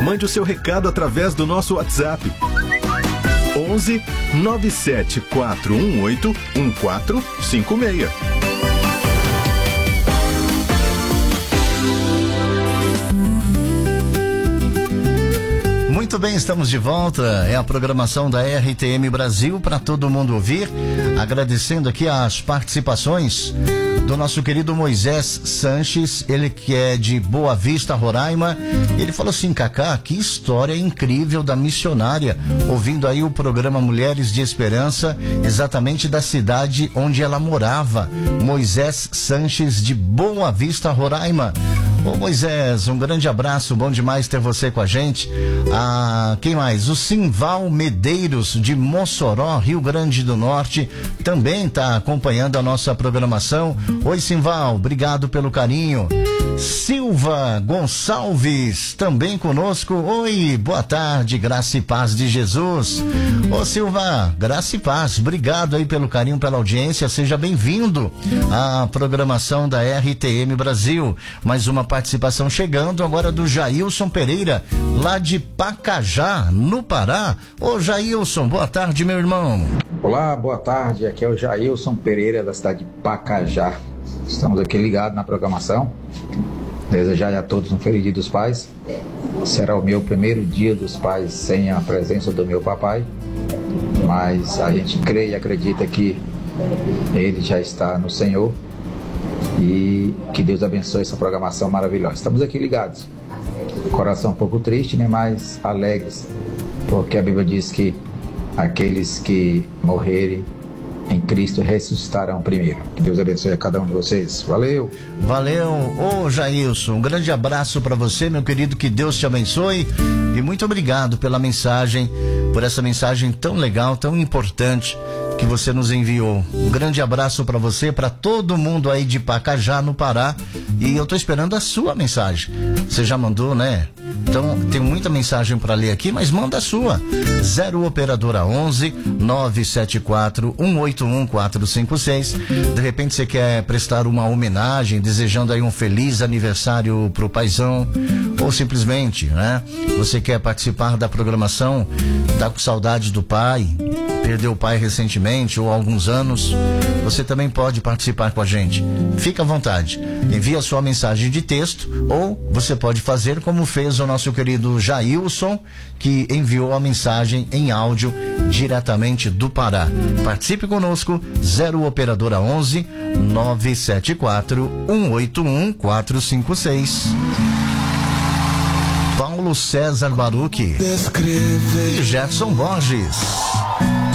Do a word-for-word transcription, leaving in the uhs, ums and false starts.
Mande o seu recado através do nosso WhatsApp. onze nove sete quatro um oito um quatro cinco seis. Muito bem, estamos de volta. É a programação da R T M Brasil para todo mundo ouvir. Agradecendo aqui as participações do nosso querido Moisés Sanches, ele que é de Boa Vista, Roraima. Ele falou assim: Cacá, que história incrível da missionária, ouvindo aí o programa Mulheres de Esperança, exatamente da cidade onde ela morava. Moisés Sanches, de Boa Vista, Roraima. Ô Moisés, um grande abraço, bom demais ter você com a gente. Ah, quem mais? O Simval Medeiros, de Mossoró, Rio Grande do Norte, também está acompanhando a nossa programação. Oi Simval, obrigado pelo carinho. Silva Gonçalves, também conosco. Oi, boa tarde, graça e paz de Jesus. Ô Silva, graça e paz, obrigado aí pelo carinho, pela audiência, seja bem-vindo à programação da R T M Brasil. Mais uma participação chegando agora do Jailson Pereira, lá de Pacajá, no Pará. Ô Jailson, boa tarde, meu irmão. Olá, boa tarde, aqui é o Jailson Pereira, da cidade de Pacajá. Estamos aqui ligados na programação. Desejar a todos um feliz dia dos pais. Será o meu primeiro dia dos pais sem a presença do meu papai, mas a gente crê e acredita que ele já está no Senhor e que Deus abençoe essa programação maravilhosa. Estamos aqui ligados, coração um pouco triste, né, mas alegres, porque a Bíblia diz que aqueles que morrerem em Cristo ressuscitarão primeiro. Que Deus abençoe a cada um de vocês. Valeu! Valeu! Ô Jailson, um grande abraço para você, meu querido, que Deus te abençoe e muito obrigado pela mensagem, por essa mensagem tão legal, tão importante que você nos enviou. Um grande abraço para você, para todo mundo aí de Pacajá, no Pará, e eu tô esperando a sua mensagem. Você já mandou, né? Então, tem muita mensagem para ler aqui, mas manda a sua. zero operadora onze nove sete quatro um oito um quatro cinco seis. De repente você quer prestar uma homenagem, desejando aí um feliz aniversário pro paizão, ou simplesmente, né? Você quer participar da programação, tá com saudade do pai, perdeu o pai recentemente ou há alguns anos, você também pode participar com a gente. Fica à vontade. Envie a sua mensagem de texto, ou você pode fazer como fez o nosso querido Jailson, que enviou a mensagem em áudio diretamente do Pará. Participe conosco, zero operadora onze nove sete quatro um oito um quatro cinco seis. Paulo César Baruch e Gerson Borges.